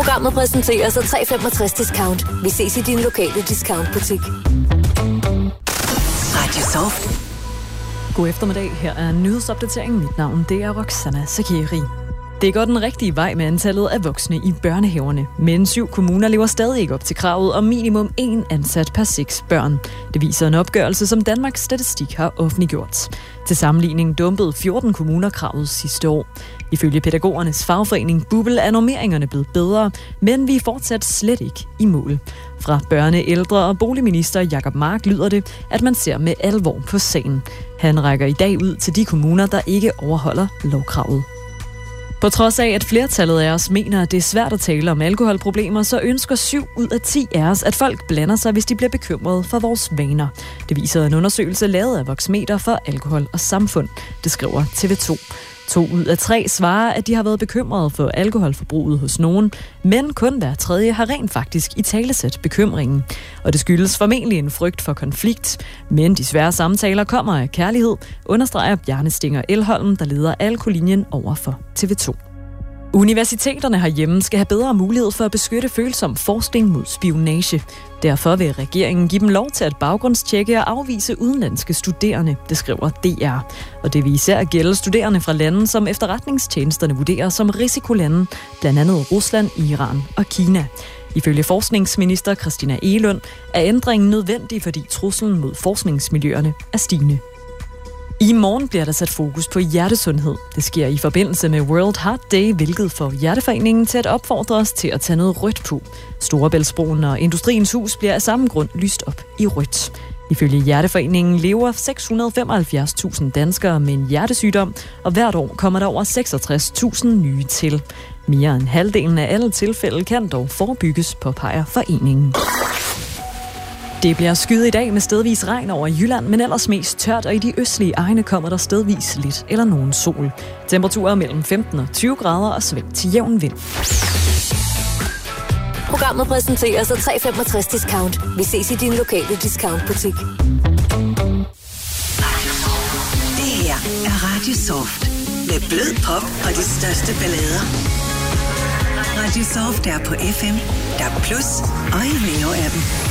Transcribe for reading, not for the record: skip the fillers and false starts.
Programmet præsenteres af 365 Discount. Vi ses i din lokale discountbutik. Radio Soft. God eftermiddag. Her er nyhedsopdateringen. Mit navn det er Roxana Sakiri. Det går den rigtige vej med antallet af voksne i børnehaverne, men 7 kommuner lever stadig ikke op til kravet om minimum 1 ansat per 6 børn. Det viser en opgørelse, som Danmarks Statistik har offentliggjort. Til sammenligning dumpede 14 kommuner kravet sidste år. Ifølge pædagogernes fagforening BUPL er normeringerne blevet bedre, men vi er fortsat slet ikke i mål. Fra børne-, ældre- og boligminister Jacob Mark lyder det, at man ser med alvor på sagen. Han rækker i dag ud til de kommuner, der ikke overholder lovkravet. På trods af, at flertallet af os mener, at det er svært at tale om alkoholproblemer, så ønsker 7 ud af 10 af os, at folk blander sig, hvis de bliver bekymrede for vores vaner. Det viser en undersøgelse lavet af Voxmeter for alkohol og samfund. Det skriver TV2. 2 ud af 3 svarer, at de har været bekymrede for alkoholforbruget hos nogen, men kun hver tredje har rent faktisk italesat bekymringen. Og det skyldes formentlig en frygt for konflikt, men de svære samtaler kommer af kærlighed, understreger Bjarne Stinger Elholm, der leder alkolinjen over for TV2. Universiteterne herhjemme skal have bedre mulighed for at beskytte følsom forskning mod spionage. Derfor vil regeringen give dem lov til at baggrundstjekke og afvise udenlandske studerende, det skriver DR. Og det vil især gælde studerende fra lande, som efterretningstjenesterne vurderer som risikolande, blandt andet Rusland, Iran og Kina. Ifølge forskningsminister Christina Egelund er ændringen nødvendig, fordi truslen mod forskningsmiljøerne er stigende. I morgen bliver der sat fokus på hjertesundhed. Det sker i forbindelse med World Heart Day, hvilket får Hjerteforeningen til at opfordre os til at tage noget rødt på. Storebæltsbroen og Industriens Hus bliver af samme grund lyst op i rødt. Ifølge Hjerteforeningen lever 675.000 danskere med en hjertesygdom, og hvert år kommer der over 66.000 nye til. Mere end halvdelen af alle tilfælde kan dog forebygges, påpeger foreningen. Det bliver skyet i dag med stedvis regn over Jylland, men ellers mest tørt, og i de østlige egne kommer der stedvis lidt eller nogen sol. Temperaturer mellem 15 og 20 grader og sving til jævn vind. Programmet præsenteres af 365 Discount. Vi ses i din lokale discountbutik. Det her er Radio Soft. Med blød pop og de største ballader. Radio Soft er på FM, DAB+ og i Neo-appen.